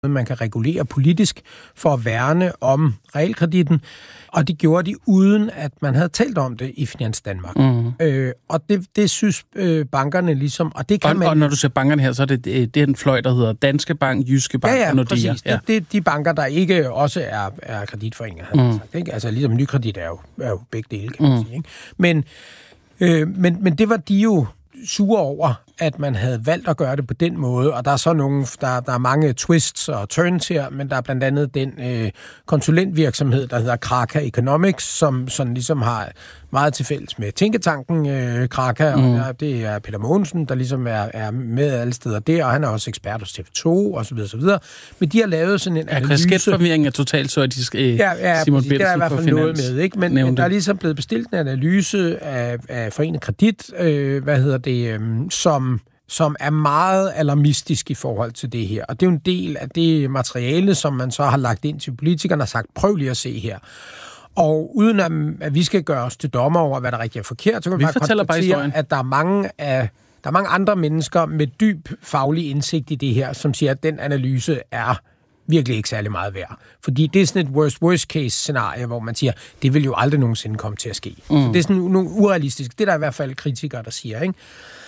man kan regulere politisk for at værne om realkreditten, og det gjorde de uden, at man havde talt om det i Finans Danmark. Og det synes bankerne ligesom, og det kan man... Og når du siger bankerne her, så er det den fløj, der hedder Danske Bank, Jyske Bank og Nordea. Præcis. Ja, det er de banker, der ikke også er kreditforeninger, havde sagt, ikke? Altså ligesom Nykredit er jo begge dele, kan man sige. Ikke? Men det var de jo sure over, at man havde valgt at gøre det på den måde, og der er så der er mange twists og turns her, men der er blandt andet den konsulentvirksomhed, der hedder Kraka Economics, som sådan ligesom har meget til fælles med tænketanken Kraka, og det er Peter Mogensen, der ligesom er med alle steder der, og han er også ekspert hos TV2, og så videre, så videre. Men de har lavet sådan en analyse... Kasketforvirring er totalt så, at de skal Simon det er i hvert fald noget med, ikke? Men der er ligesom blevet bestilt en analyse af Forenet Kredit, som er meget alarmistisk i forhold til det her. Og det er jo en del af det materiale, som man så har lagt ind til politikerne og sagt, prøv lige at se her. Og uden at vi skal gøre os til dommer over, hvad der er rigtigt og forkert, så kan vi bare konstatere, at der er mange andre mennesker med dyb faglig indsigt i det her, som siger, at den analyse er virkelig ikke særlig meget værd. Fordi det er sådan et worst case scenarie, hvor man siger, det vil jo aldrig nogensinde komme til at ske. Så det er sådan nogle urealistisk. Det er der i hvert fald kritikere, der siger, ikke?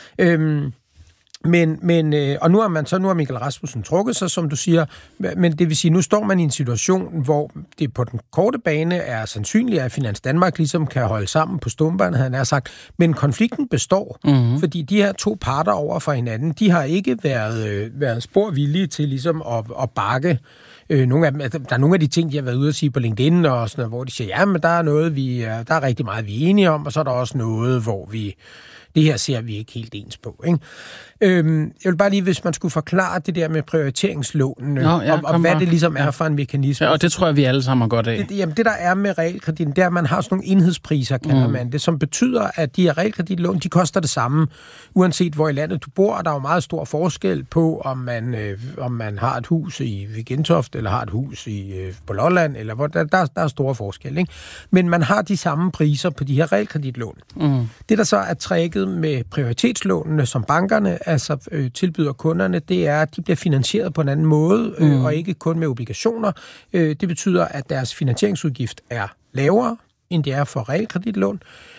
Og nu har Michael Rasmussen trukket sig, som du siger, men det vil sige, nu står man i en situation, hvor det på den korte bane er sandsynligt, at Finans Danmark ligesom kan holde sammen på stumperne, havde han sagt, men konflikten består, fordi de her to parter over for hinanden, de har ikke været sporvillige til ligesom at bakke. Der er nogle af de ting, de har været ude at sige på LinkedIn, og sådan noget, hvor de siger, ja, men der er noget, der er rigtig meget, vi er enige om, og så er der også noget, hvor det her ser vi ikke helt ens på, ikke? Jeg vil bare lige, hvis man skulle forklare det der med prioriteringslånene, og hvad det ligesom er for en mekanisme. Ja, og det tror jeg, vi alle sammen har godt af. Det der er med realkreditten, det er, at man har sådan nogle enhedspriser, kalder man det, som betyder, at de her realkreditlån, de koster det samme, uanset hvor i landet du bor. Der er jo meget stor forskel på, om man har et hus ved Gentofte, eller har et hus på Lolland, eller hvor der er store forskel, ikke? Men man har de samme priser på de her realkreditlån. Det, der så er tricket med prioritetslånene, som bankerne tilbyder kunderne, det er, at de bliver finansieret på en anden måde, og ikke kun med obligationer. Det betyder, at deres finansieringsudgift er lavere, end det er for realkreditlån.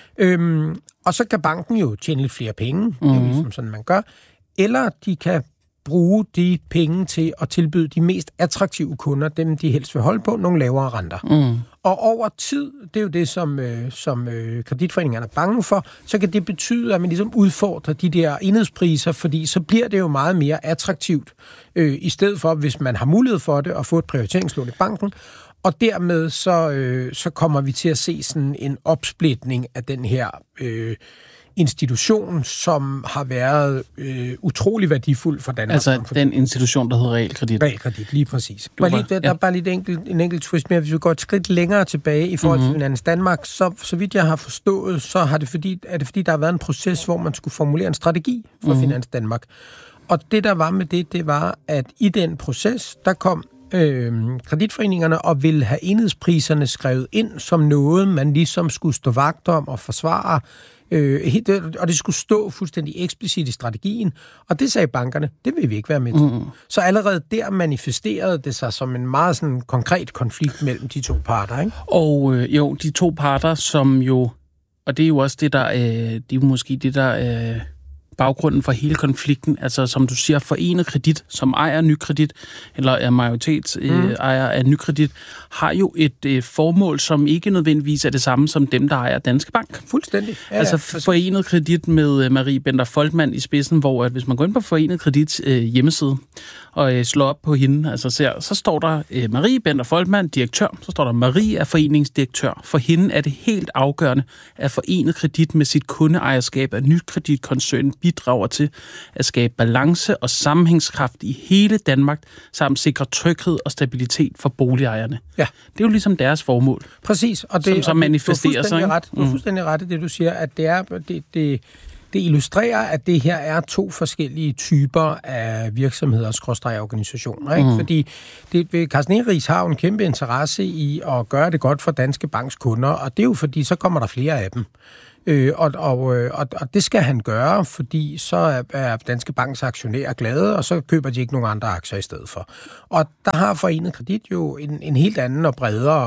Og så kan banken jo tjene lidt flere penge, det er ligesom sådan, man gør. Eller de kan bruge de penge til at tilbyde de mest attraktive kunder, dem de helst vil holde på, nogle lavere renter. Og over tid, det er jo det, som kreditforeningerne er bange for, så kan det betyde, at man ligesom udfordrer de der enhedspriser, fordi så bliver det jo meget mere attraktivt, i stedet for, hvis man har mulighed for det, at få et prioriteringslån i banken. Og dermed så kommer vi til at se sådan en opsplitning af den her institution, som har været utrolig værdifuld for Danmark. Altså den institution, der hedder realkredit. Realkredit, lige præcis. Der er bare lige en enkelt twist mere. Hvis vi går et skridt længere tilbage i forhold til Finans Danmark, så vidt jeg har forstået, så er det fordi, der har været en proces, hvor man skulle formulere en strategi for Finans Danmark. Og det, der var med det var, at i den proces, der kom kreditforeningerne og ville have enhedspriserne skrevet ind som noget, man ligesom skulle stå vagt om og forsvare, og det skulle stå fuldstændig eksplicit i strategien, og det sagde bankerne, det vil vi ikke være med til. Så allerede der manifesterede det sig som en meget sådan konkret konflikt mellem de to parter, ikke? Og de to parter, som jo, og det er jo også det, der det er jo måske det, der baggrunden for hele konflikten, altså som du siger, Forenet Kredit, som ejer Nykredit, eller er majoritetsejer af Nykredit, har jo et formål, som ikke nødvendigvis er det samme som dem, der ejer Danske Bank. Fuldstændig. Ja, altså Forenet Kredit med Marie Bender Foltmann i spidsen, hvor at hvis man går ind på Forenet Kredits hjemmeside og slår op på hende, altså så står der Marie Bender Foltmann, direktør, så står der Marie er foreningsdirektør. For hende er det helt afgørende, at Forenet Kredit med sit kundeejerskab af Nykreditkoncernen bidrager til at skabe balance og sammenhængskraft i hele Danmark, samt sikre tryghed og stabilitet for boligejerne. Ja. Det er jo ligesom deres formål. Præcis. Og det, som manifesterer sig. Du er fuldstændig ret i det, du siger, at det illustrerer, at det her er to forskellige typer af virksomheder og organisationer. Ikke? Fordi Carsten Ingeris har jo en kæmpe interesse i at gøre det godt for Danske Banks kunder, og det er jo fordi, så kommer der flere af dem. Og det skal han gøre, fordi så er Danske Banks aktionærer glade, og så køber de ikke nogen andre aktier i stedet for. Og der har Forenet Kredit jo en helt anden og bredere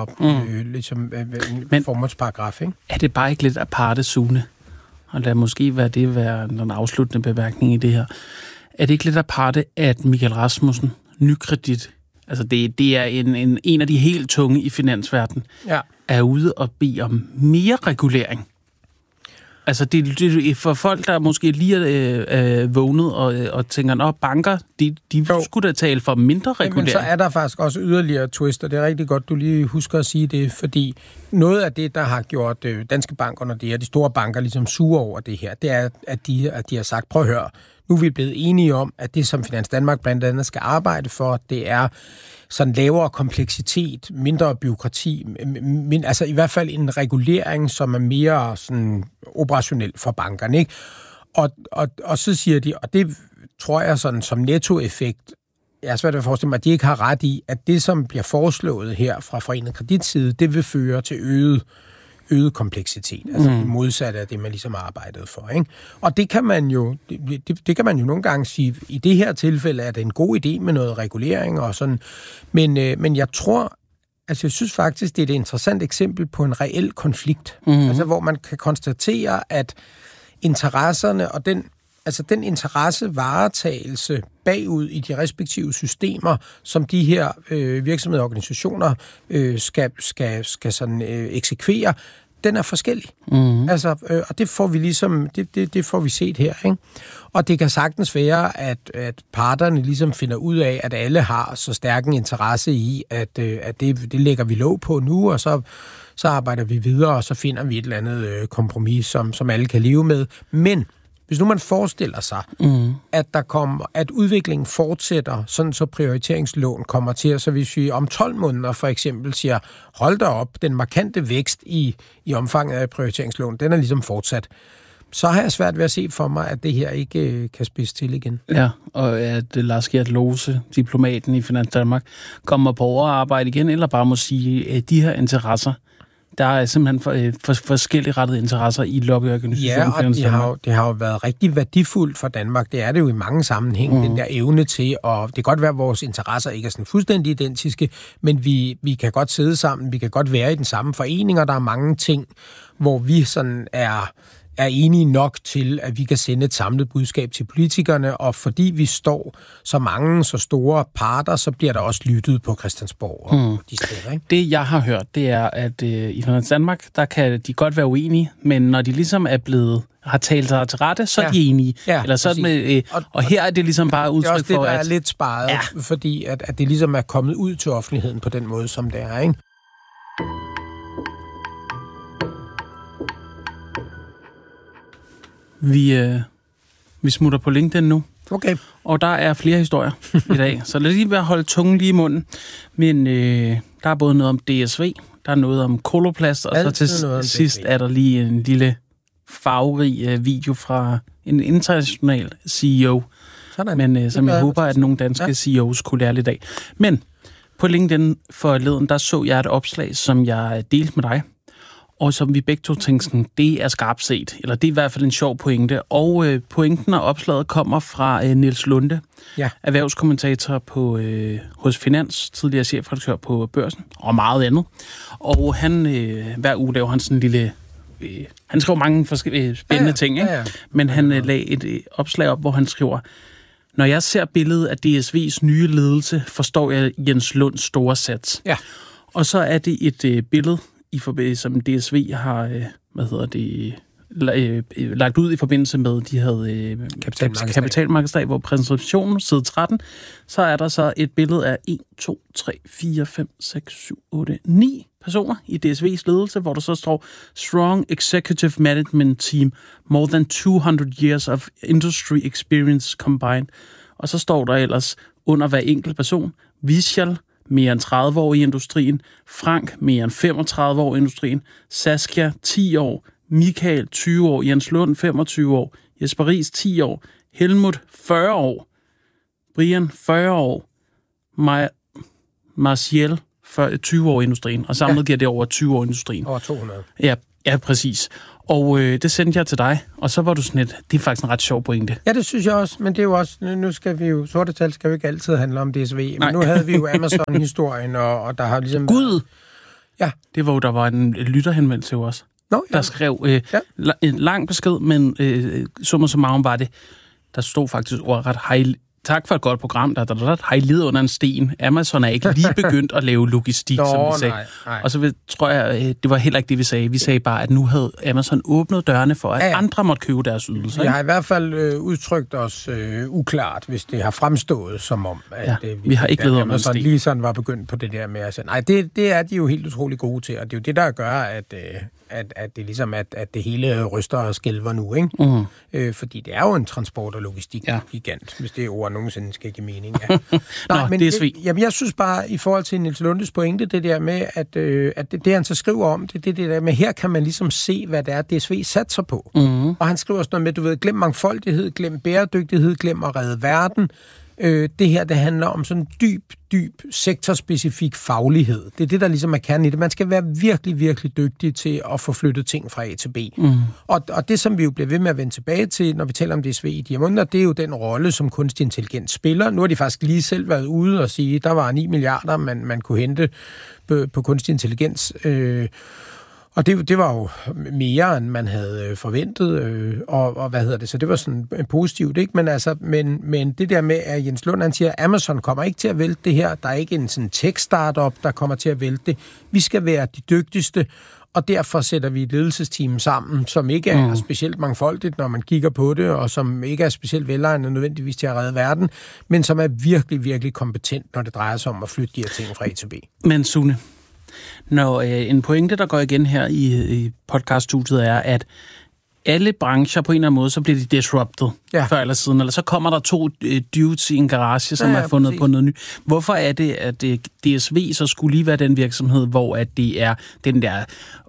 formålsparagraf, ikke? Er det bare ikke lidt aparte, Sune? Og lad måske være en afsluttende bemærkning i det her. Er det ikke lidt aparte, at Michael Rasmussen, Nykredit, altså det er en af de helt tunge i finansverdenen, er ude og bede om mere regulering? Altså, det er for folk, der måske lige er vågnet og tænker, banker, de skulle da tale for mindre regulering. Men så er der faktisk også yderligere twist, og det er rigtig godt, du lige husker at sige det, fordi noget af det, der har gjort Danske Bank under det her, de store banker ligesom sure over det her, det er, at de har sagt, prøv at høre, nu er vi blevet enige om, at det, som Finans Danmark blandt andet skal arbejde for, det er sådan lavere kompleksitet, mindre byråkrati, altså i hvert fald en regulering, som er mere sådan operationel for bankerne, ikke? Og så siger de, og det tror jeg sådan som nettoeffekt, jeg er svært ved at forestille mig, at de ikke har ret i, at det, som bliver foreslået her fra Forenet Kredits side, det vil føre til øget kompleksitet, altså det modsatte af det, man ligesom arbejdede for, ikke? Og det kan man jo, det kan man jo nogle gange sige, i det her tilfælde er det en god idé med noget regulering og sådan, men jeg tror, altså jeg synes faktisk, det er et interessant eksempel på en reel konflikt, altså hvor man kan konstatere, at interesserne og den interessevaretagelse bagud i de respektive systemer, som de her virksomheder og organisationer skal sådan eksekvere, den er forskellig. Altså, og det får vi ligesom, det får vi set her, ikke? Og det kan sagtens være, at parterne ligesom finder ud af, at alle har så stærk en interesse i, at det lægger vi låg på nu, og så arbejder vi videre, og så finder vi et eller andet kompromis, som alle kan leve med. Men hvis nu man forestiller sig, at udviklingen fortsætter, sådan så prioriteringslån kommer til, så hvis vi om 12 måneder for eksempel siger, hold da op, den markante vækst i omfanget af prioriteringslån, den er ligesom fortsat, så har jeg svært ved at se for mig, at det her ikke kan spidse til igen. Ja, og at Lars Gert Lose, diplomaten i Finans Danmark, kommer på overarbejde igen, eller bare må sige, at de her interesser, der er simpelthen forskellige rettede interesser i lobbyorganisationen. Ja, og det har jo været rigtig værdifuldt for Danmark. Det er det jo i mange sammenhæng, den der evne til, og det kan godt være, at vores interesser ikke er sådan fuldstændig identiske, men vi kan godt sidde sammen, vi kan godt være i den samme forening, og der er mange ting, hvor vi sådan er enige nok til, at vi kan sende et samlet budskab til politikerne, og fordi vi står så mange, så store parter, så bliver der også lyttet på Christiansborg og de steder, ikke? Det, jeg har hørt, det er, at i Finans Danmark, der kan de godt være uenige, men når de ligesom har talt sig til rette, så er de enige. Ja, eller sådan og her er det ligesom bare udtryk for, at... Det er også det, der er lidt sparet, fordi at det ligesom er kommet ud til offentligheden på den måde, som det er, ikke? Vi smutter på LinkedIn nu. Okay. Og der er flere historier i dag, så lad os lige holde tungen lige i munden. Men der er både noget om DSV, der er noget om Coloplast, og så til sidst er der lige en lille farverig video fra en international CEO. Sådan. Men som jeg håber, at nogle danske CEOs kunne lære lidt af. Men på LinkedIn forleden, der så jeg et opslag, som jeg delte med dig, og som vi begge to tænkte sådan, det er skarpt set, eller det er i hvert fald en sjov pointe. Og pointen og opslaget kommer fra Niels Lunde, erhvervskommentator hos Finans, tidligere chefredaktør på Børsen, og meget andet. Og han, hver uge laver han sådan en lille... han skriver mange forskellige spændende ting, ikke? Ja. Men han lagde et opslag op, hvor han skriver, når jeg ser billedet af DSV's nye ledelse, forstår jeg Jens Lunds store sats. Ja. Og så er det et billede, som DSV har, lagt ud i forbindelse med, de havde kapitalmarkedsdag, hvor præsentationen, side 13, så er der så et billede af 1, 2, 3, 4, 5, 6, 7, 8, 9 personer i DSV's ledelse, hvor der så står Strong Executive Management Team, more than 200 years of industry experience combined. Og så står der ellers under hver enkelt person, Vishal, mere end 30 år i industrien, Frank, mere end 35 år i industrien, Saskia, 10 år, Michael, 20 år, Jens Lund, 25 år, Jesper Riis, 10 år, Helmut, 40 år, Brian, 40 år, Marciel, 20 år i industrien, og samlet giver det over 20 år i industrien. Over 200. Ja, Ja, præcis. Og det sendte jeg til dig, og så var du sådan det er faktisk en ret sjov pointe. Ja, det synes jeg også, men det er jo også, nu skal vi jo, sorte tal skal jo ikke altid handle om DSV, men nu havde vi jo Amazon-historien, og der har ligesom... Gud! Ja. Det var jo, der var en lytterhenvendelse jo også. Nå, ja. Der skrev en lang besked, men summa summarum var det, der stod faktisk ordret, tak for et godt program, hej lider under en sten. Amazon er ikke lige begyndt at lave logistik, som vi sagde. Nej. Og så tror jeg, det var heller ikke det, vi sagde. Vi sagde bare, at nu havde Amazon åbnet dørene for, at andre måtte købe deres ydelser. Vi har i hvert fald udtrykt os uklart, hvis det har fremstået som om, at vi har ikke lidet under en sten. Lige sådan var begyndt på det der med at sige, nej, det er de jo helt utrolig gode til, og det er jo det, der gør, at det ligesom, at det hele ryster og skælver nu, ikke? Fordi det er jo en transport- og logistik-gigant, hvis det ord nogensinde skal give mening. Ja. Nej, men DSV. Jamen, jeg synes bare, i forhold til Niels Lundes pointe, det der med, at det han så skriver om, det der med, her kan man ligesom se, hvad det er, DSV satser på. Og han skriver også noget med, du ved, glem mangfoldighed, glem bæredygtighed, glem at redde verden. Det her, det handler om sådan dyb sektorspecifik faglighed. Det er det, der ligesom er kernen i det. Man skal være virkelig, virkelig dygtig til at få flyttet ting fra A til B. Og det, som vi jo bliver ved med at vende tilbage til, når vi taler om DSV i de her måneder, det er jo den rolle, som kunstig intelligens spiller. Nu har de faktisk lige selv været ude og sige, der var 9 milliarder, man kunne hente på kunstig intelligens. Og det var jo mere, end man havde forventet, og hvad hedder det, så det var sådan positivt, ikke? Men det der med, at Jens Lund, han siger, at Amazon kommer ikke til at vælte det her, der er ikke en sådan tech-startup, der kommer til at vælte det. Vi skal være de dygtigste, og derfor sætter vi et ledelsesteam sammen, som ikke er specielt mangfoldigt, når man kigger på det, og som ikke er specielt velegnet nødvendigvis til at redde verden, men som er virkelig, virkelig kompetent, når det drejer sig om at flytte de her ting fra A til B. Men Sune, når en pointe, der går igen her i podcaststudiet, er, at alle brancher på en eller anden måde, så bliver de disrupted før eller siden, eller så kommer der 2 dudes i en garage, som er fundet på noget nyt. Hvorfor er det, at DSV så skulle lige være den virksomhed, hvor at det er den der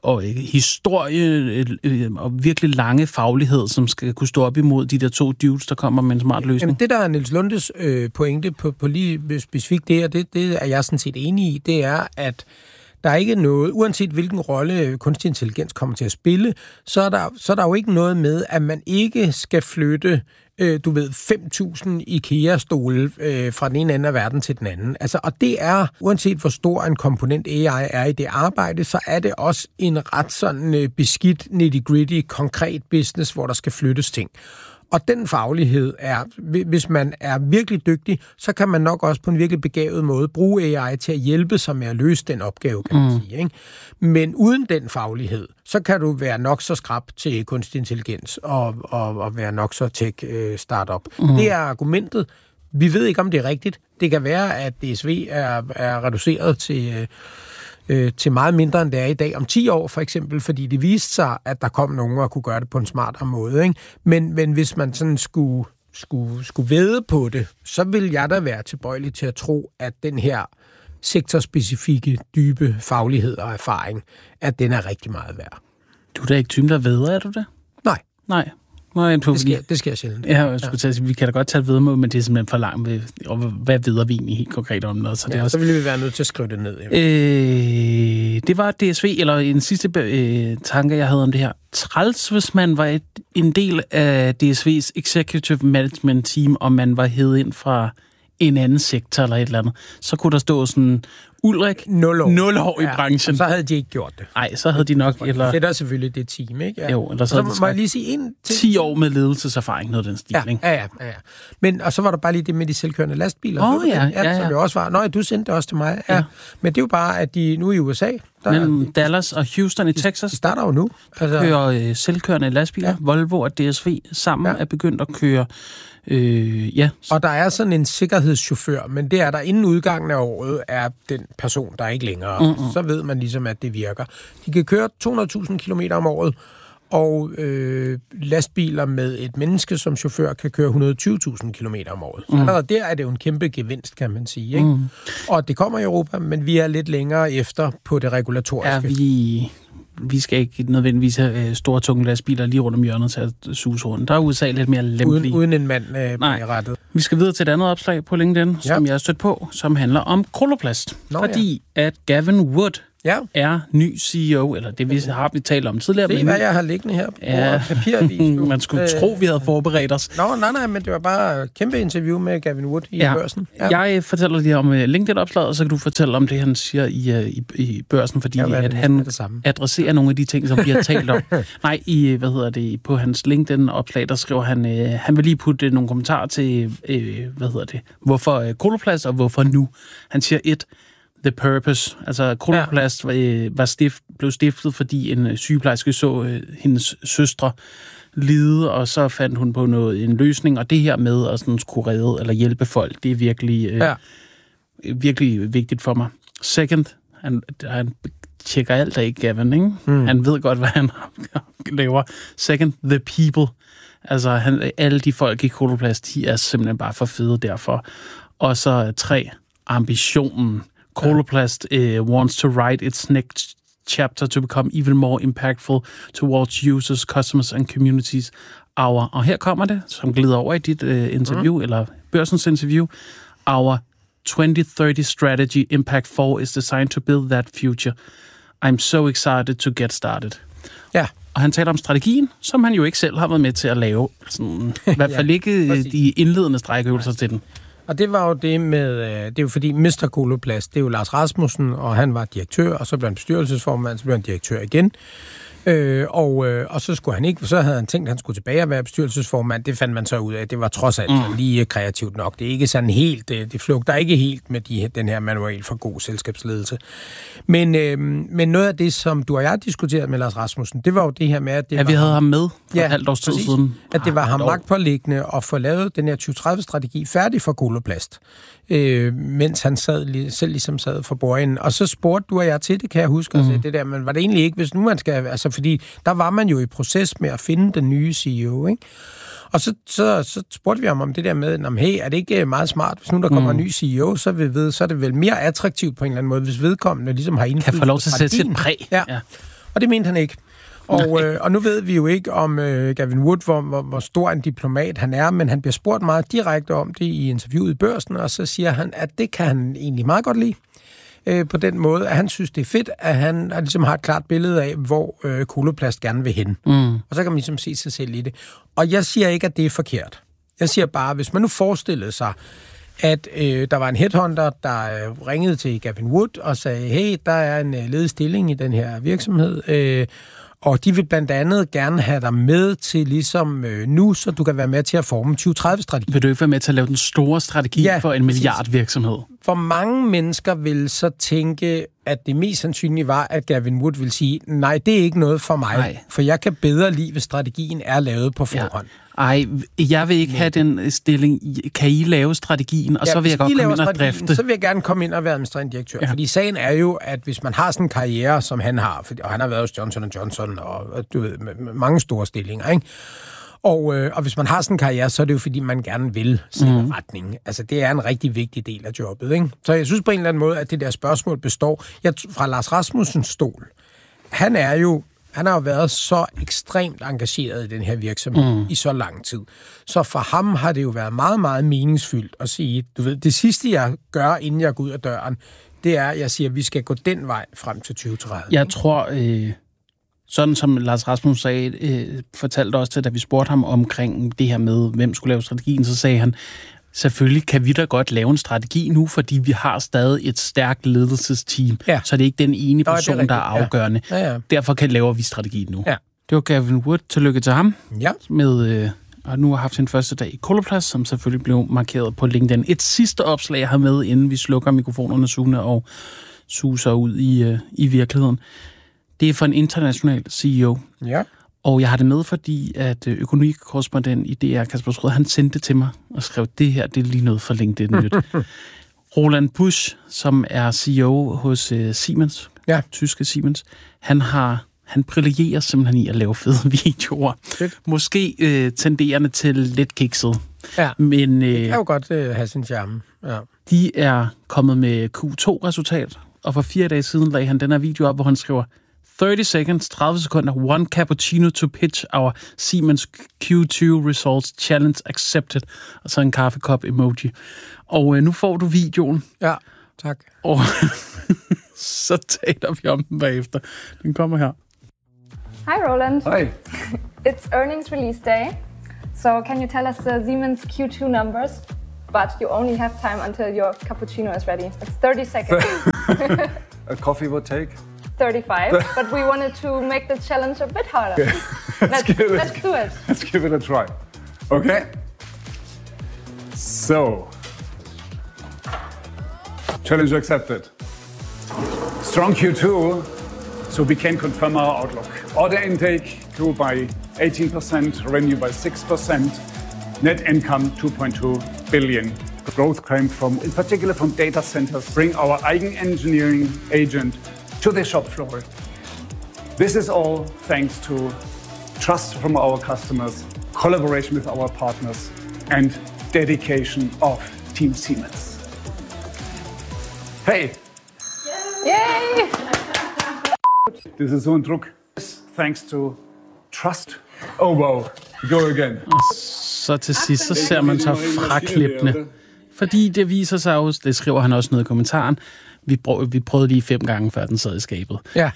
historie og virkelig lange faglighed, som skal kunne stå op imod de der 2 dudes, der kommer med en smart løsning? Jamen, det der er Niels Lundes pointe på lige specifikt det, og det er jeg sådan set enig i, det er, at der er ikke noget, uanset hvilken rolle kunstig intelligens kommer til at spille, så er der jo ikke noget med, at man ikke skal flytte 5.000 IKEA-stole fra den ene ende af verden til den anden. Altså, og det er, uanset hvor stor en komponent AI er i det arbejde, så er det også en ret sådan beskidt, nitty-gritty, konkret business, hvor der skal flyttes ting. Og den faglighed er, hvis man er virkelig dygtig, så kan man nok også på en virkelig begavet måde bruge AI til at hjælpe sig med at løse den opgave, kan man sige. Ikke? Men uden den faglighed, så kan du være nok så skrap til kunstig intelligens og være nok så tech-startup. Det er argumentet. Vi ved ikke, om det er rigtigt. Det kan være, at DSV er reduceret til meget mindre, end det er i dag om 10 år, for eksempel, fordi det viste sig, at der kom nogen og kunne gøre det på en smartere måde. Ikke? Men hvis man sådan skulle vædde på det, så vil jeg da være tilbøjelig til at tro, at den her sektorspecifikke, dybe faglighed og erfaring, at den er rigtig meget værd. Du er da ikke typen, der vædder, er du det? Nej. Nej. Det sker sjældent. Ja, jeg skulle sige, vi kan da godt tage et vedmål, men det er simpelthen for langt. Og hvad ved vi egentlig helt konkret om noget? Så, det også... så ville vi være nødt til at skrive det ned. Det var DSV, eller en sidste tanke, jeg havde om det her. Træls, hvis man var en del af DSV's Executive Management Team, og man var hævet ind fra en anden sektor eller et eller andet, så kunne der stå sådan, Ulrik, 0 år i branchen. Så havde de ikke gjort det. Nej, så havde de nok... Eller... Det er da selvfølgelig det team, ikke? Ja. Jo, eller så må jeg lige sige en ting. 10 år med ledelseserfaring, noget af den stil, ikke? Ja. Men, og så var der bare lige det med de selvkørende lastbiler. Ja. Som jo også var... Nå, du sendte det også til mig. Ja. Men det er jo bare, at de nu i USA... Mellem Dallas og Houston i Texas. De starter jo nu. Altså, kører selvkørende lastbiler. Ja. Volvo og DSV sammen er begyndt at køre... Og der er sådan en sikkerhedschauffør, men det er der inden udgangen af året, er den person, der er ikke længere. Så ved man ligesom, at det virker. De kan køre 200.000 kilometer om året, og lastbiler med et menneske som chauffør kan køre 120.000 kilometer om året. Så allerede der er det jo en kæmpe gevinst, kan man sige. Ikke? Og det kommer i Europa, men vi er lidt længere efter på det regulatoriske. Ja, vi skal ikke nødvendigvis have store, tunge lastbiler lige rundt om hjørnet til at suse rundt. Der er USA lidt mere lempelige. Uden en mand bag rettet. Vi skal videre til et andet opslag på LinkedIn, som jeg har stødt på, som handler om Coloplast. Fordi at Gavin Wood, er ny CEO, eller det vi har talt om tidligere. Det er, hvad jeg har liggende her på papiravis. Man skulle tro, vi havde forberedt os. Nej, men det var bare et kæmpe interview med Gavin Wood i Børsen. Ja. Jeg fortæller lige om LinkedIn-opslaget, og så kan du fortælle om det, han siger i Børsen, fordi at han adresserer nogle af de ting, som vi har talt om. Nej, på hans LinkedIn-opslag, der skriver han vil lige putte nogle kommentarer til, hvorfor Coloplast og hvorfor nu. Han siger The purpose. Altså, Coloplast blev stiftet, fordi en sygeplejerske så hendes søstre lide, og så fandt hun på en løsning, og det her med at sådan skulle redde eller hjælpe folk, det er virkelig vigtigt for mig. Second, han tjekker alt af ikke, Gavin, ikke? Han ved godt, hvad han laver. Second, the people. Altså, alle de folk i Coloplast, de er simpelthen bare for fede derfor. Og så 3, ambitionen. Coloplast wants to write its next chapter to become even more impactful towards users, customers and communities. Og her kommer det, som glider over i dit interview, eller Børsens interview. Our 2030 strategy, Impact 4, is designed to build that future. I'm so excited to get started. Ja. Og han taler om strategien, som han jo ikke selv har været med til at lave. Sådan, i hvert fald ikke de indledende strækøvelser til den. Og det var jo det med, det er jo fordi Mr. Coloplast, det er jo Lars Rasmussen, og han var direktør, og så blev han bestyrelsesformand, så blev han direktør igen. Og så skulle han ikke, så havde han tænkt, at han skulle tilbage og være bestyrelsesformand. Det fandt man så ud af. Det var trods alt lige kreativt nok. Det er ikke sådan helt, det flugter ikke helt med den her manual for god selskabsledelse. Men noget af det, som du og jeg diskuterede med Lars Rasmussen, det var jo det her med, at det vi havde ham med for et halvt års tid siden. At det var ham magtpåliggende at få lavet den her 2030-strategi færdig for Coloplast, mens han selv ligesom sad for bordenden. Og så spurgte du og jeg til det, kan jeg huske, altså, det der, men var det egentlig ikke, hvis nu man skal, altså fordi der var man jo i proces med at finde den nye CEO, ikke? Og så spurgte vi ham om det der med, hey, er det ikke meget smart, hvis nu der kommer en ny CEO, så er det vel mere attraktivt på en eller anden måde, hvis vedkommende ligesom har indflydelse. Kan få lov til at sætte sit præg. Ja. Og det mente han ikke. Og nu ved vi jo ikke om Gavin Wood, hvor stor en diplomat han er, men han bliver spurgt meget direkte om det i interviewet i Børsen, og så siger han, at det kan han egentlig meget godt lide. På den måde, at han synes, det er fedt, at han ligesom har et klart billede af, hvor Coloplast gerne vil hen. Og så kan man ligesom se sig selv i det. Og jeg siger ikke, at det er forkert. Jeg siger bare, hvis man nu forestillede sig, at der var en headhunter, der ringede til Gavin Wood og sagde, hey, der er en ledig stilling i den her virksomhed, og de vil blandt andet gerne have dig med til ligesom nu, så du kan være med til at forme 2030-strategi. Vil du ikke være med til at lave den store strategi for en milliardvirksomhed? For mange mennesker vil så tænke, at det mest sandsynlige var, at Gavin Wood vil sige, nej, det er ikke noget for mig, for jeg kan bedre lide, hvis strategien er lavet på forhånd. Jeg vil ikke have den stilling. Kan I lave strategien, og så vil jeg godt komme ind og drifte? Så vil jeg gerne komme ind og være administrerende direktør. Fordi sagen er jo, at hvis man har sådan en karriere, som han har, og han har været hos Johnson & Johnson, og du ved, med mange store stillinger, ikke? Og hvis man har sådan en karriere, så er det jo fordi, man gerne vil sætte retning. Altså, det er en rigtig vigtig del af jobbet, ikke? Så jeg synes på en eller anden måde, at det der spørgsmål består fra Lars Rasmussens stol. Han har jo været så ekstremt engageret i den her virksomhed i så lang tid. Så for ham har det jo været meget, meget meningsfyldt at sige, du ved, det sidste jeg gør, inden jeg går ud af døren, det er, at jeg siger, at vi skal gå den vej frem til 2030. Jeg tror, sådan som Lars Rasmussen sagde, fortalte også til, da vi spurgte ham omkring det her med, hvem skulle lave strategien, så sagde han, selvfølgelig kan vi da godt lave en strategi nu, fordi vi har stadig et stærkt ledelsesteam, så det er ikke den ene person, der er afgørende. Ja. Derfor laver vi strategi nu. Ja. Det var Gavin Wood. Tillykke til ham. Ja. Og nu har haft sin første dag i Coloplast, som selvfølgelig blev markeret på LinkedIn. Et sidste opslag, jeg har med, inden vi slukker mikrofonerne, Sune, og suser ud i virkeligheden. Det er for en international CEO. Ja. Og jeg har det med, fordi at økonomikorrespondent i DR, Kasper Schrøder, han sendte det til mig og skrev, det her, det er lige noget for LinkedIn nyt. Roland Busch, som er CEO hos Siemens, tyske Siemens, han brillerer simpelthen i at lave fede videoer. Måske tenderende til lidt kikset. Ja, men det kan jo godt have sin charme. Ja. De er kommet med Q2-resultat, og for 4 dage siden lagde han den her video op, hvor han skriver, 30 seconds, 30 sekunder, 1 cappuccino to pitch our Siemens Q2 results, challenge accepted, og så en kaffekop emoji. Og nu får du videoen. Ja, tak. Og Så taler vi om den bagefter. Den kommer her. Hi, Roland. Hi. It's earnings release day. So can you tell us the Siemens Q2 numbers? But you only have time until your cappuccino is ready. It's 30 seconds. A coffee would take? 35. But we wanted to make the challenge a bit harder. Let's do it. Let's give it a try. Okay. So, challenge accepted. Strong Q2, so we can confirm our outlook. Order intake grew by 18%, revenue by 6%, net income 2.2 billion. Growth came from, in particular from data centers, bring our Eigen engineering agent to the shop floor. This is all thanks to trust from our customers, collaboration with our partners, and dedication of Team Siemens. Hey! Yay! This is so en Druck. Thanks to trust. Oh wow, go again. Så til sidst, så ser man så fraklippende. Fordi det viser sig jo, det skriver han også ned i kommentaren, vi prøvede lige 5 gange, før den sad i skabet. Ja.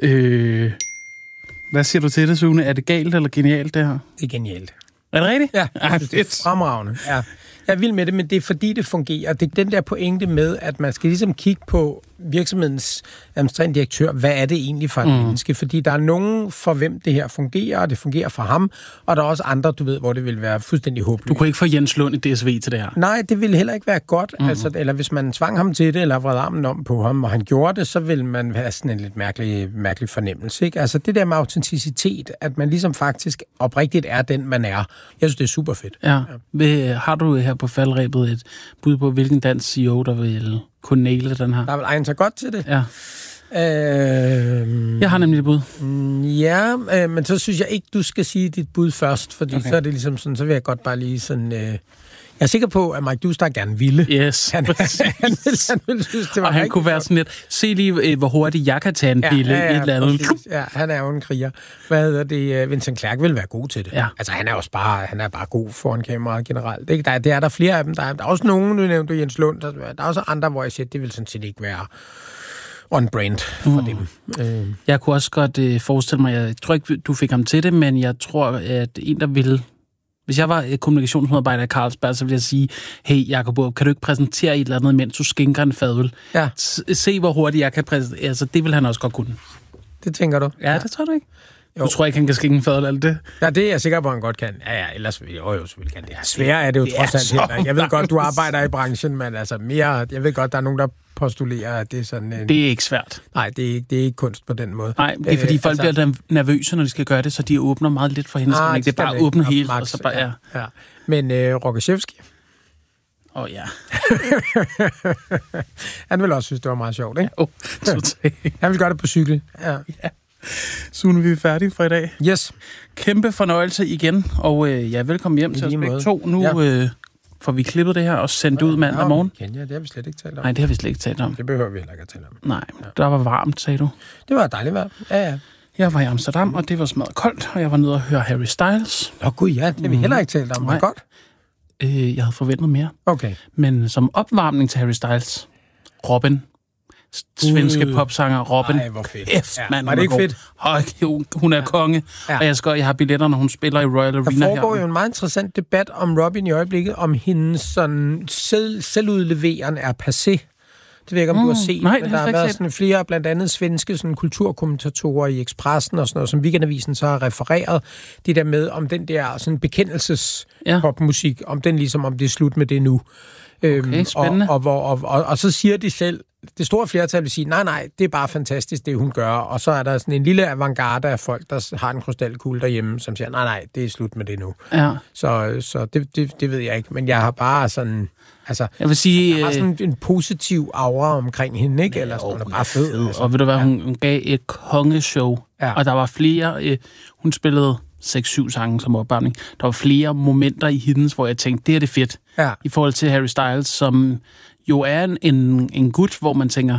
Hvad siger du til det, Sune? Er det galt eller genialt, det her? Det er genialt. Er det rigtigt? Ja, jeg synes, det er fremragende. Ja. Jeg er vild med det, men det er fordi, det fungerer. Det er den der pointe med, at man skal ligesom kigge på virksomhedens administrerende direktør. Hvad er det egentlig for et menneske? Fordi der er nogen, for hvem det her fungerer, og det fungerer for ham, og der er også andre, du ved, hvor det vil være fuldstændig håbløst. Du kunne ikke få Jens Lund i DSV til det her? Nej, det ville heller ikke være godt. Altså, eller hvis man tvang ham til det, eller vred armen om på ham, og han gjorde det, så ville man have sådan en lidt mærkelig fornemmelse. Ikke? Altså det der med autenticitet, at man ligesom faktisk oprigtigt er den, man er. Jeg synes, det er super fedt. Ja. Har du her på faldrebet et bud på, hvilken dansk CEO, der vil kunne næle den her? Der er vel egnet så godt til det. Ja. Jeg har nemlig et bud. Ja, men så synes jeg ikke, du skal sige dit bud først, fordi så er det ligesom sådan, så vil jeg godt bare lige sådan... Jeg er sikker på, at Mike Dustad gerne ville. Yes. Han ville synes, det var. Og han kunne være sådan lidt, se lige, hvor hurtigt jeg kan tage en pille i et eller andet. Ja, han er jo en kriger. Hvad hedder det? Vincent Clerc vil være god til det. Ja. Altså, han er bare god foran kameraet generelt. Det er der flere af dem. Der er også nogen, du nævnte Jens Lund. Der er også andre, hvor jeg siger, det vil sådan set ikke være on-brand for dem. Jeg kunne også godt forestille mig, jeg tror ikke, du fik ham til det, men jeg tror, at en, der ville... Hvis jeg var kommunikationsmedarbejder i Carlsberg, så ville jeg sige, hey Jacob, kan du ikke præsentere et eller andet, mens du skænker en fadøl? Ja. Se, hvor hurtigt jeg kan præsentere. Altså, det vil han også godt kunne. Det tænker du? Ja, det tror du ikke? Jo. Du tror ikke, han kan skænke en fadøl alt det? Ja, det er jeg sikker på, han godt kan. Ja, ellers selvfølgelig kan det. Svære er det jo trods alt heller. Jeg ved godt, du arbejder i branchen, men altså mere... Jeg ved godt, der er nogen, der postulerer, at det er sådan... Det er ikke svært. Nej, det er ikke kunst på den måde. Nej, det er fordi folk bliver nervøse, når de skal gøre det, så de åbner meget lidt for hende. Det er bare åbne helt, og så bare... Ja. Men Rogoszewski... Ja. Han vil også synes, det var meget sjovt, ikke? Han vil gøre det på cykel. Ja. Sune, vi er færdige for i dag. Yes. Kæmpe fornøjelse igen, og velkommen hjem til os begge to. Nu får vi klippet det her og sendt ud mandag morgen. Det har vi slet ikke talt om. Nej, det har vi slet ikke talt om. Det behøver vi heller ikke at tale om. Nej, der var varmt, sagde du. Det var dejligt vejr. Ja. Jeg var i Amsterdam, og det var smadret koldt, og jeg var nede og høre Harry Styles. Gud ja, det har vi heller ikke talt om. Var det godt? Jeg havde forventet mere. Okay. Men som opvarmning til Harry Styles, Robin, svenske popsanger Robin. Ej, hvor fedt. Mand, var det ikke fedt? Hun er konge, og jeg har billetter, når hun spiller i Royal Arena her. Der foregår jo en meget interessant debat om Robin i øjeblikket, om hendes sådan selvudleveren er passé. Det ved jeg ikke, om du har set. Nej, men der har været sådan flere, blandt andet svenske sådan, kulturkommentatorer i Expressen og sådan noget, som Weekendavisen så har refereret. Det der med, om den der sådan bekendelses-popmusik, om den ligesom, om det er slut med det nu. Okay, spændende. Og så siger de selv, det store flertal vil sige, nej, det er bare fantastisk, det hun gør. Og så er der sådan en lille avantgarde af folk, der har en krystalkugle derhjemme, som siger, nej, det er slut med det nu. Ja. Så det ved jeg ikke. Men jeg har bare sådan... Altså, jeg vil sige... Jeg har sådan en positiv aura omkring hende, ikke? Eller sådan, hun er bare fed. Altså. Og ved du hvad, hun gav et kongeshow. Ja. Og der var flere... hun spillede 6-7 sange som opvarmning. Der var flere momenter i hendes, hvor jeg tænkte, det er det fedt. Ja. I forhold til Harry Styles, som jo er en gut, hvor man tænker,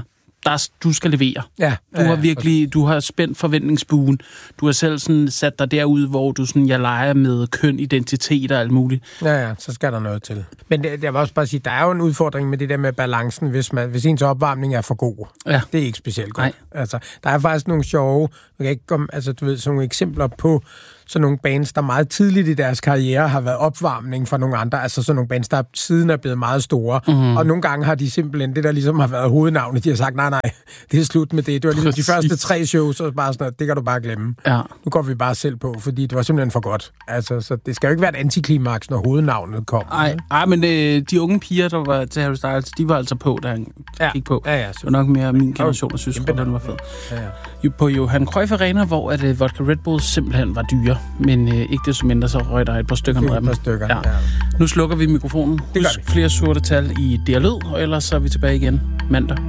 du skal levere. Ja, Du har spændt forventningsbuen. Du har selv sådan sat dig derud, hvor du sådan, jeg leger med køn, identitet og alt muligt. Ja, så skal der noget til. Men jeg vil også bare sige, der er jo en udfordring med det der med balancen, hvis ens opvarmning er for god. Ja. Det er ikke specielt godt. Nej. Altså, der er faktisk nogle sjove, sådan nogle eksempler på sådan nogle bands, der meget tidligt i deres karriere har været opvarmning for nogle andre, altså sådan nogle bands, der siden er blevet meget store, og nogle gange har de simpelthen, det der ligesom har været hovednavnet, de har sagt, nej, det er slut med det. Det var ligesom de første 3 shows, og bare sådan, det kan du bare glemme. Ja. Nu går vi bare selv på, fordi det var simpelthen for godt. Altså, så det skal jo ikke være et antiklimaks, når hovednavnet kommer. Nej, men de unge piger, der var til Harry Styles, de var altså på, da han gik på. Ja, det var nok mere min generation, der synes, at den var fed. Ja. På Johan Cruyff Arena, hvor at vodka Red Bull simpelthen var dyre, men ikke desto mindre, så røg der et par stykker ned af dem. Ja. Nu slukker vi mikrofonen. Husk flere sorte tal i DR Lyd, og ellers så er vi tilbage igen mandag.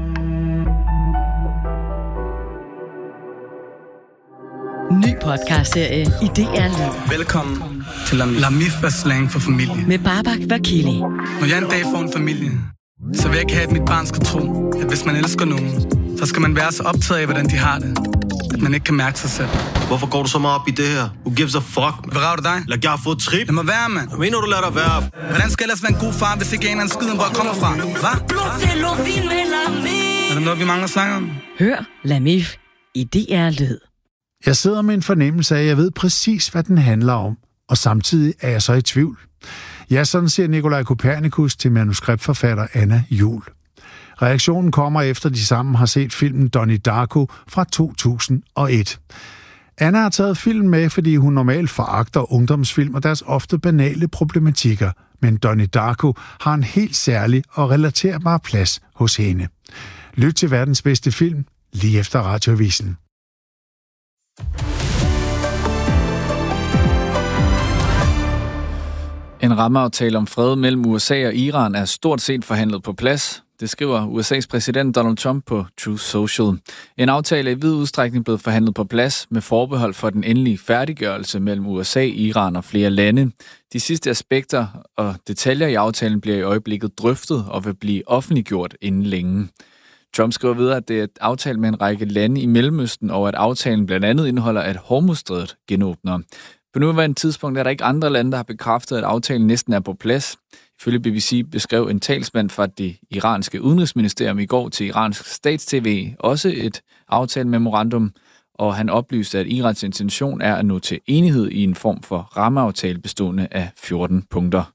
Ny podcastserie i DR Lyd. Velkommen til Lamif er slang for familie. Med Babak Vakili. Når jeg en dag får en familie, så vil jeg ikke have, at mit barn skal tro, at hvis man elsker nogen, så skal man være så optaget af, hvordan de har det, at man ikke kan mærke sig selv. Hvorfor går du så meget op i det her? Who gives a fuck? Hvad rager du dig? Lad jeg få et trip. Lad mig være, mand. Hvad mener du, lad dig være? Hvordan skal jeg ellers være en god far, hvis ikke en eller anden skyder, hvor jeg kommer fra? Hvad? Er der noget, vi mangler at snakke om? Hør Lamif i DR Lyd. Jeg sidder med en fornemmelse af, at jeg ved præcis, hvad den handler om, og samtidig er jeg så i tvivl. Ja, sådan siger Nikolaj Kopernikus til manuskriptforfatter Anna Juhl. Reaktionen kommer efter, de sammen har set filmen Donnie Darko fra 2001. Anna har taget filmen med, fordi hun normalt foragter ungdomsfilm og deres ofte banale problematikker. Men Donnie Darko har en helt særlig og relaterbar plads hos hende. Lyt til verdens bedste film lige efter Radioavisen. En rammeaftale om fred mellem USA og Iran er stort set forhandlet på plads. Det skriver USA's præsident Donald Trump på Truth Social. En aftale er i vid udstrækning blevet forhandlet på plads med forbehold for den endelige færdiggørelse mellem USA, Iran og flere lande. De sidste aspekter og detaljer i aftalen bliver i øjeblikket drøftet og vil blive offentliggjort inden længe. Trump skriver videre, at det er et aftale med en række lande i Mellemøsten, og at aftalen blandt andet indeholder, at Hormuzstrædet genåbner. På nuværende tidspunkt er der ikke andre lande, der har bekræftet, at aftalen næsten er på plads. Ifølge BBC beskrev en talsmand fra det iranske udenrigsministerium i går til iransk statstv også et aftalememorandum, og han oplyste, at Irans intention er at nå til enighed i en form for rammeaftale bestående af 14 punkter.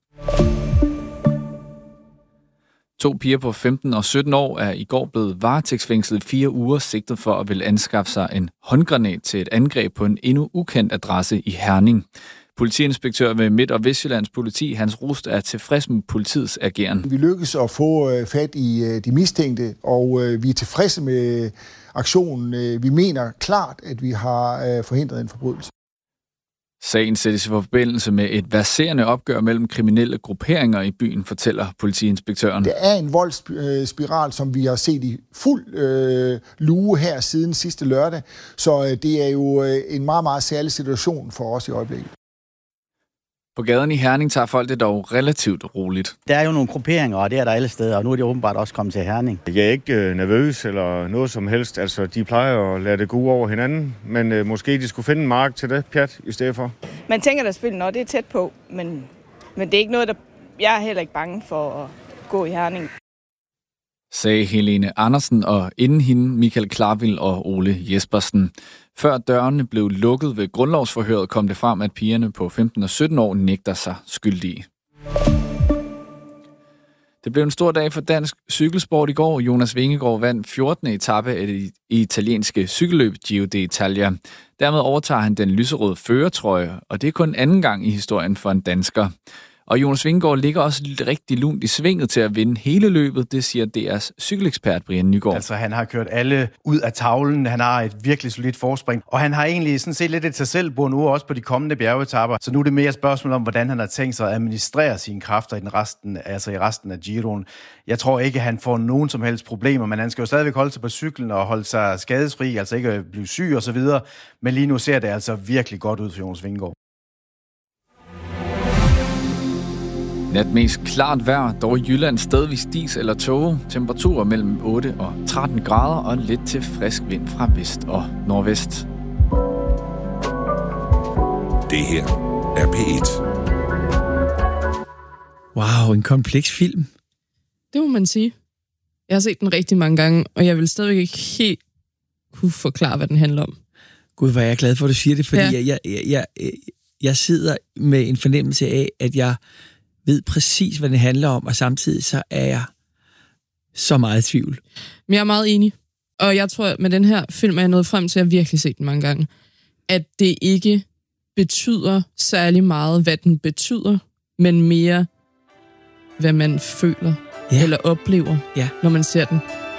2 piger på 15 og 17 år er i går blevet varetægtsfængslet 4 uger, sigtet for at ville anskaffe sig en håndgranat til et angreb på en endnu ukendt adresse i Herning. Politiinspektør ved Midt- og Vestjyllands politi, Hans Rust, er tilfreds med politiets ageren. Vi lykkes at få fat i de mistænkte, og vi er tilfredse med aktionen. Vi mener klart, at vi har forhindret en forbrydelse. Sagen sættes i forbindelse med et verserende opgør mellem kriminelle grupperinger i byen, fortæller politiinspektøren. Det er en voldsspiral, som vi har set i fuld luge her siden sidste lørdag, så det er jo en meget, meget særlig situation for os i øjeblikket. På gaden i Herning tager folk det dog relativt roligt. Der er jo nogle grupperinger, og det er der alle steder, og nu er de åbenbart også kommet til Herning. Jeg er ikke nervøs eller noget som helst. Altså, de plejer at lade det gå over hinanden, men måske de skulle finde en mark til det pjat i stedet for. Man tænker da selvfølgelig, når det er tæt på, men det er ikke noget, der... Jeg er heller ikke bange for at gå i Herning. Sagde Helene Andersen, og inden hende Michael Klarvild og Ole Jespersen. Før dørene blev lukket ved grundlovsforhøret, kom det frem, at pigerne på 15 og 17 år nægter sig skyldige. Det blev en stor dag for dansk cykelsport i går. Jonas Vingegaard vandt 14. etape af det italienske cykelløb Giro d'Italia. Dermed overtager han den lyserøde førertrøje, og det er kun anden gang i historien for en dansker. Og Jonas Vingegaard ligger også rigtig lunt i svinget til at vinde hele løbet, det siger DR's cykelekspert Brian Nygaard. Altså han har kørt alle ud af tavlen, han har et virkelig solidt forspring, og han har egentlig sådan set lidt et sig selv bord nu også på de kommende bjergetapper. Så nu er det mere et spørgsmål om, hvordan han har tænkt sig at administrere sine kræfter i resten af Giroen. Jeg tror ikke, at han får nogen som helst problemer, men han skal jo stadigvæk holde sig på cyklen og holde sig skadesfri, altså ikke blive syg og så videre. Men lige nu ser det altså virkelig godt ud for Jonas Vingegaard. Nat mest klart vejr, dog i Jylland stedvis dis eller tåge. Temperaturer mellem 8 og 13 grader og lidt til frisk vind fra vest og nordvest. Det her er P1. Wow, en kompleks film. Det må man sige. Jeg har set den rigtig mange gange, og jeg vil stadigvæk ikke helt kunne forklare, hvad den handler om. Gud, hvor er jeg glad for, at du siger det, fordi jeg sidder med en fornemmelse af, at jeg ved præcis, hvad det handler om, og samtidig så er jeg så meget i tvivl. Men jeg er meget enig, og jeg tror, at med den her film er jeg nået frem til, at jeg virkelig set den mange gange, at det ikke betyder særlig meget, hvad den betyder, men mere, hvad man føler eller oplever, når man ser den.